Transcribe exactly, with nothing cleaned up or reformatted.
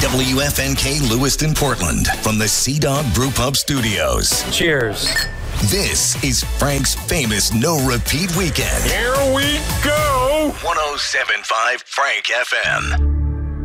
W F N K Lewiston, Portland, from the Sea Dog Brew Pub Studios. Cheers. This is Frank's famous no-repeat weekend. Here we go. one oh seven point five Frank F M.